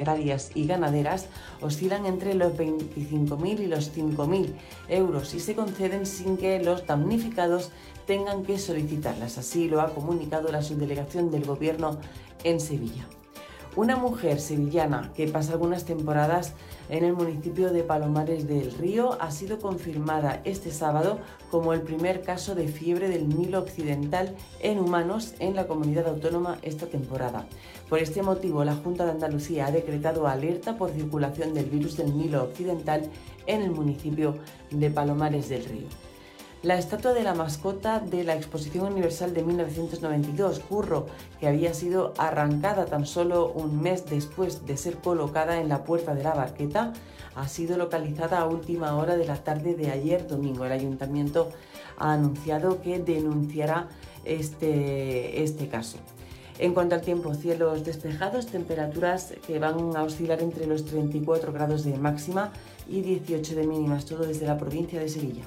agrarias y ganaderas oscilan entre los 25.000 y los 5.000 euros y se conceden sin que los damnificados tengan que solicitarlas. Así lo ha comunicado la subdelegación del Gobierno en Sevilla. Una mujer sevillana que pasa algunas temporadas en el municipio de Palomares del Río ha sido confirmada este sábado como el primer caso de fiebre del Nilo Occidental en humanos en la comunidad autónoma esta temporada. Por este motivo, la Junta de Andalucía ha decretado alerta por circulación del virus del Nilo Occidental en el municipio de Palomares del Río. La estatua de la mascota de la Exposición Universal de 1992, Curro, que había sido arrancada tan solo un mes después de ser colocada en la puerta de la Barqueta, ha sido localizada a última hora de la tarde de ayer domingo. El Ayuntamiento ha anunciado que denunciará este caso. En cuanto al tiempo, cielos despejados, temperaturas que van a oscilar entre los 34 grados de máxima y 18 de mínimas, todo desde la provincia de Sevilla.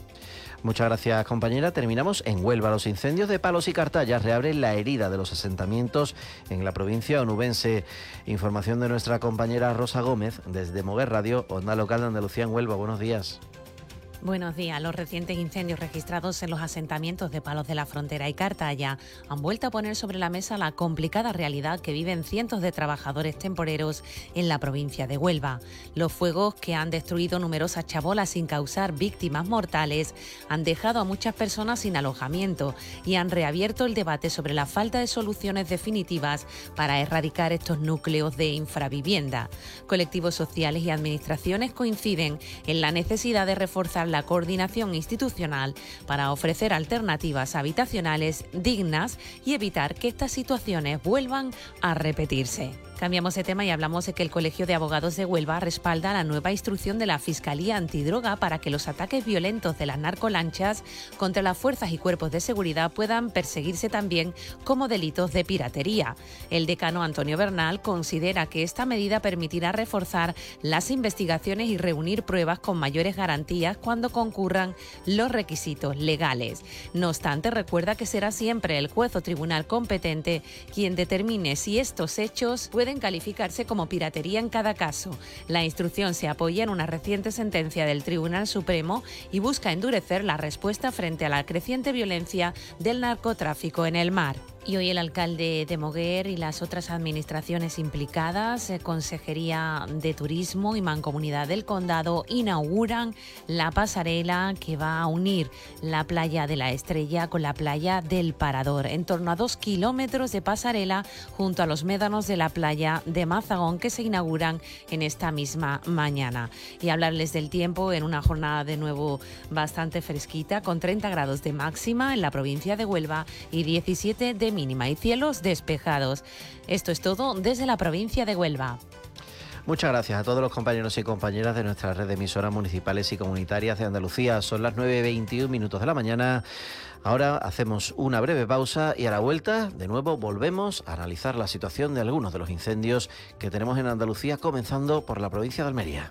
Muchas gracias, compañera. Terminamos en Huelva. Los incendios de Palos y Cartaya reabren la herida de los asentamientos en la provincia onubense. Información de nuestra compañera Rosa Gómez desde Moguer Radio, Onda Local de Andalucía en Huelva. Buenos días. Buenos días. Los recientes incendios registrados en los asentamientos de Palos de la Frontera y Cartaya han vuelto a poner sobre la mesa la complicada realidad que viven cientos de trabajadores temporeros en la provincia de Huelva. Los fuegos, que han destruido numerosas chabolas sin causar víctimas mortales, han dejado a muchas personas sin alojamiento y han reabierto el debate sobre la falta de soluciones definitivas para erradicar estos núcleos de infravivienda. Colectivos sociales y administraciones coinciden en la necesidad de reforzar la coordinación institucional para ofrecer alternativas habitacionales dignas y evitar que estas situaciones vuelvan a repetirse. Cambiamos de tema y hablamos de que el Colegio de Abogados de Huelva respalda la nueva instrucción de la Fiscalía Antidroga para que los ataques violentos de las narcolanchas contra las fuerzas y cuerpos de seguridad puedan perseguirse también como delitos de piratería. El decano Antonio Bernal considera que esta medida permitirá reforzar las investigaciones y reunir pruebas con mayores garantías cuando concurran los requisitos legales. No obstante, recuerda que será siempre el juez o tribunal competente quien determine si estos hechos pueden calificarse como piratería en cada caso. La instrucción se apoya en una reciente sentencia del Tribunal Supremo y busca endurecer la respuesta frente a la creciente violencia del narcotráfico en el mar. Y hoy el alcalde de Moguer y las otras administraciones implicadas, Consejería de Turismo y Mancomunidad del Condado, inauguran la pasarela que va a unir la playa de la Estrella con la playa del Parador. En torno a 2 kilómetros de pasarela junto a los médanos de la playa de Mazagón que se inauguran en esta misma mañana. Y hablarles del tiempo en una jornada de nuevo bastante fresquita, con 30 grados de máxima en la provincia de Huelva y 17 de mínima y cielos despejados. Esto es todo desde la provincia de Huelva. Muchas gracias a todos los compañeros y compañeras de nuestra red de emisoras municipales y comunitarias de Andalucía. Son las 9:21 de la mañana. Ahora hacemos una breve pausa y a la vuelta, de nuevo, volvemos a analizar la situación de algunos de los incendios que tenemos en Andalucía, comenzando por la provincia de Almería.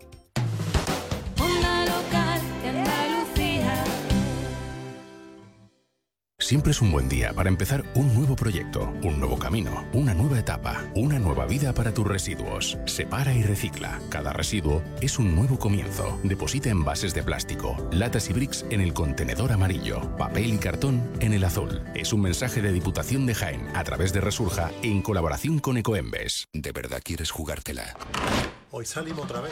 Siempre es un buen día para empezar un nuevo proyecto, un nuevo camino, una nueva etapa, una nueva vida para tus residuos. Separa y recicla. Cada residuo es un nuevo comienzo. Deposita envases de plástico, latas y bricks en el contenedor amarillo, papel y cartón en el azul. Es un mensaje de Diputación de Jaén a través de Resurja en colaboración con Ecoembes. ¿De verdad quieres jugártela? Hoy salimos otra vez.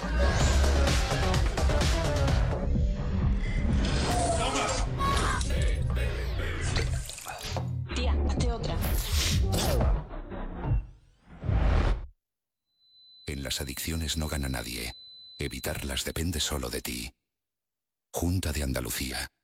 En las adicciones no gana nadie. Evitarlas depende solo de ti. Junta de Andalucía.